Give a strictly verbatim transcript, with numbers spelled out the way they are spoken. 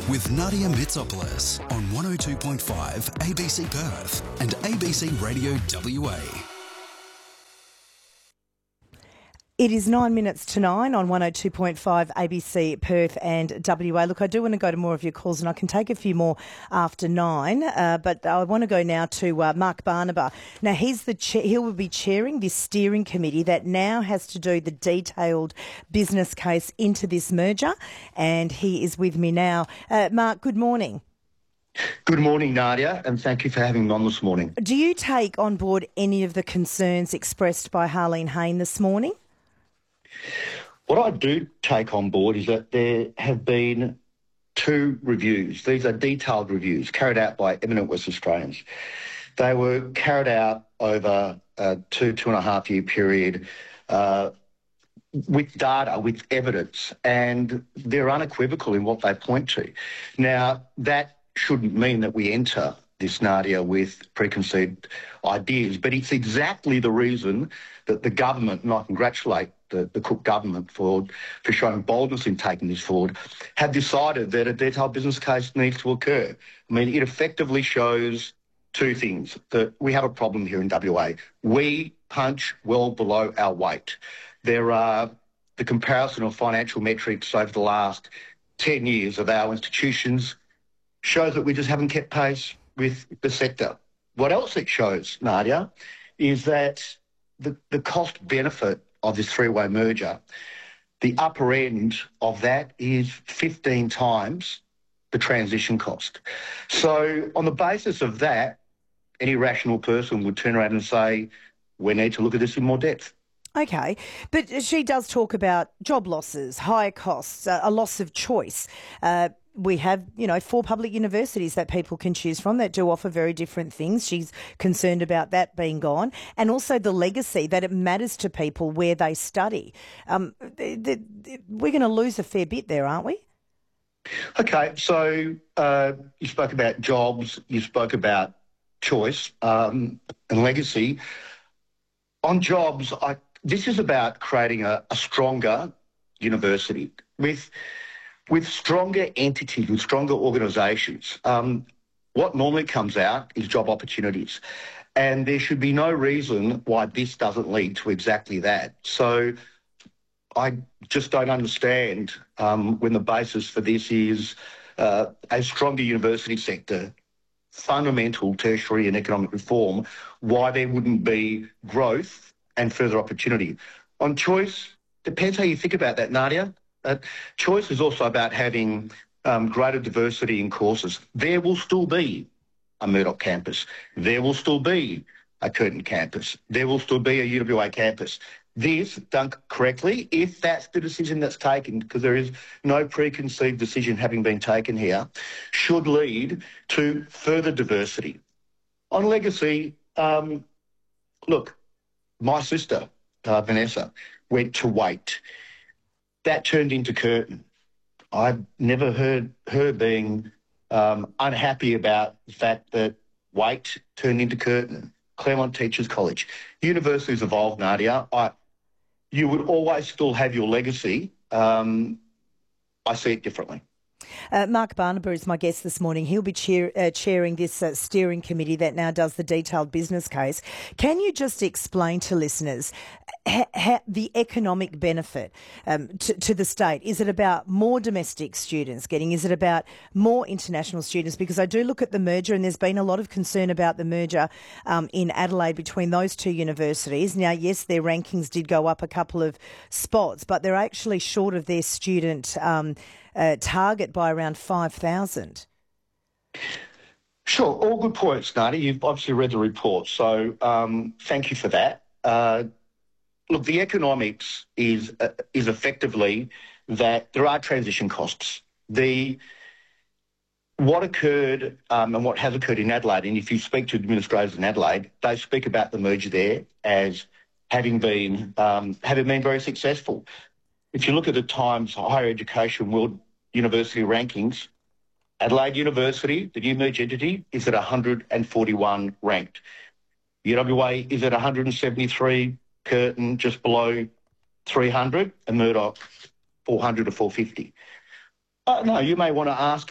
with Nadia Mitsopoulos on one oh two point five A B C Perth and A B C Radio W A. It is nine minutes to nine on one oh two point five A B C Perth and W A. Look, I do want to go to more of your calls, and I can take a few more after nine, uh, but I want to go now to uh, Mark Barnaba. Now, he's the cha- he will be chairing this steering committee that now has to do the detailed business case into this merger, and he is with me now. Uh, Mark, good morning. Good morning, Nadia, and thank you for having me on this morning. Do you take on board any of the concerns expressed by Harleen Hayne this morning? What I do take on board is that there have been two reviews. These are detailed reviews carried out by eminent West Australians. They were carried out over a two, two and a half year period uh, with data, with evidence, and they're unequivocal in what they point to. Now, that shouldn't mean that we enter this, Nadia, with preconceived ideas, but it's exactly the reason that the government, and I congratulate the, the Cook government for, for showing boldness in taking this forward, have decided that a detailed business case needs to occur. I mean, it effectively shows two things, that we have a problem here in W A. We punch well below our weight. There are the comparison of financial metrics over the last ten years of our institutions shows that we just haven't kept pace with the sector. What else it shows, Nadia, is that the, the cost benefit of this three-way merger, the upper end of that is fifteen times the transition cost. So on the basis of that, any rational person would turn around and say, we need to look at this in more depth. Okay, but she does talk about job losses, higher costs, uh, a loss of choice. Uh, we have, you know, four public universities that people can choose from that do offer very different things. She's concerned about that being gone, and also the legacy, that it matters to people where they study. Um, th- th- th- we're going to lose a fair bit there, aren't we? Okay, so uh, you spoke about jobs, you spoke about choice um, and legacy. On jobs, I, this is about creating a, a stronger university with with stronger entities, with stronger organisations. Um, what normally comes out is job opportunities, and there should be no reason why this doesn't lead to exactly that. So I just don't understand um, when the basis for this is uh, a stronger university sector, fundamental tertiary and economic reform, why there wouldn't be growth and further opportunity. On choice, depends how you think about that, Nadia. Uh, choice is also about having um, greater diversity in courses. There will still be a Murdoch campus. There will still be a Curtin campus. There will still be a U W A campus. This, done correctly, if that's the decision that's taken, because there is no preconceived decision having been taken here, should lead to further diversity. On legacy, um, look, my sister, uh, Vanessa, went to Wait. That turned into Curtin. I've never heard her being um, unhappy about the fact that Wait turned into Curtin. Claremont Teachers College. Universities evolve, Nadia. I, you would always still have your legacy. Um, I see it differently. Uh, Mark Barnaba is my guest this morning. He'll be chair, uh, chairing this uh, steering committee that now does the detailed business case. Can you just explain to listeners ha- ha- the economic benefit um, to, to the state? Is it about more domestic students getting? Is it about more international students? Because I do look at the merger, and there's been a lot of concern about the merger um, in Adelaide between those two universities. Now, yes, their rankings did go up a couple of spots, but they're actually short of their student um Uh, target by around five thousand. Sure, all good points, Nadia. You've obviously read the report, so um, thank you for that. Uh, look, the economics is uh, is effectively that there are transition costs. The what occurred um, and what has occurred in Adelaide, and if you speak to administrators in Adelaide, they speak about the merger there as having been um, having been very successful. If you look at the Times Higher Education World University rankings, Adelaide University, the new merged entity, is at one hundred forty-one ranked. U W A is at one hundred seventy-three, Curtin just below three hundred, and Murdoch four hundred to four fifty. Uh, no, you may want to ask